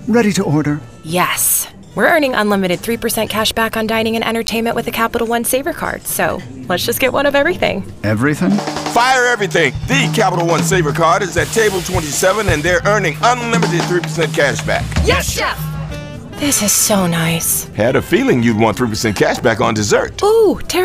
Ready to order. Yes. We're earning unlimited 3% cash back on dining and entertainment with a Capital One Saver card, so let's just get one of everything. Everything? Fire everything! The Capital One Saver card is at table 27 and they're earning unlimited 3% cash back. Yes, Chef! This is so nice. Had a feeling you'd want 3% cash back on dessert. Ooh,